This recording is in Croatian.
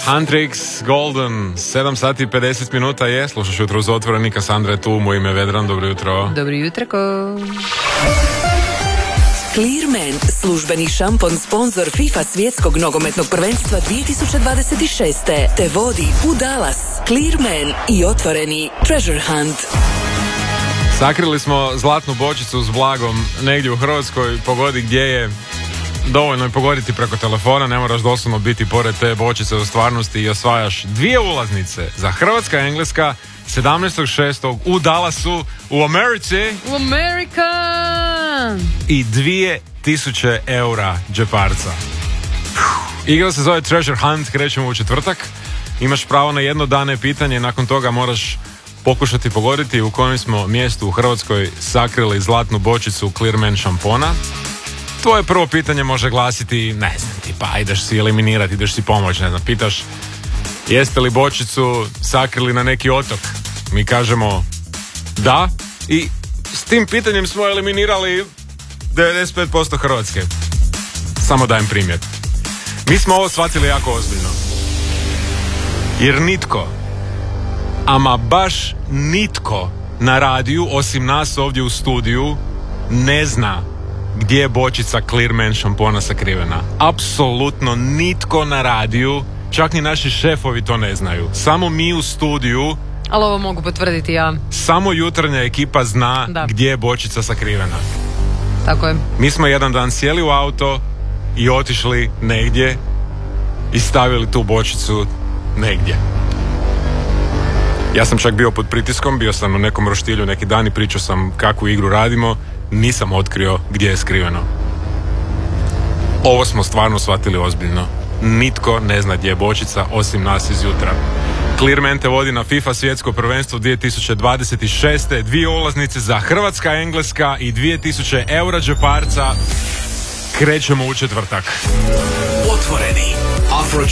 Huntrix, Golden, 7 sati i 50 minuta je, slušaš Jutro uz Otvoreni, Kasandra je tu, moje ime Vedran, dobro jutro. Dobro jutro ko... Clearman, službeni šampon sponsor FIFA svjetskog nogometnog prvenstva 2026. te vodi u Dallas. Clearman i Otvoreni Treasure Hunt. Sakrili smo zlatnu bočicu s blagom negdje u Hrvatskoj, pogodi gdje je. Dovoljno je pogoditi preko telefona, ne moraš doslovno biti pored te bočice u stvarnosti i osvajaš 2 ulaznice za Hrvatska i Engleska 17.6. u Dallasu u Americi. U Amerika! I 2000 eura džeparca. Igra se zove Treasure Hunt, krećemo u četvrtak. Imaš pravo na jednodane pitanje, nakon toga moraš pokušati pogoditi u kojem smo mjestu u Hrvatskoj sakrili zlatnu bočicu Clearman šampona. Tvoje prvo pitanje može glasiti, ne znam ti, pa ideš si eliminirati, ideš si pomoć, ne znam, pitaš jeste li bočicu sakrili na neki otok? Mi kažemo da i s tim pitanjem smo eliminirali 95% Hrvatske. Samo dajem primjer. Mi smo ovo shvatili jako ozbiljno. Jer nitko, ama baš nitko na radiju, osim nas ovdje u studiju, ne zna gdje je bočica Clearman šampona sakrivena. Apsolutno nitko na radiju, čak ni naši šefovi to ne znaju. Samo mi u studiju, ali ovo mogu potvrditi ja. Samo jutarnja ekipa zna gdje je bočica sakrivena. Tako je. Mi smo jedan dan sjeli u auto i otišli negdje i stavili tu bočicu negdje. Ja sam čak bio pod pritiskom, bio sam u nekom roštilju neki dan i pričao sam kakvu igru radimo. Nisam otkrio gdje je skriveno. Ovo smo stvarno shvatili ozbiljno. Nitko ne zna gdje je bočica osim nas izjutra. Clearman te vodi na FIFA svjetsko prvenstvo 2026. 2 ulaznice za Hrvatska, Engleska i 2000 eura džeparca. Krećemo u četvrtak. Otvoreni Afro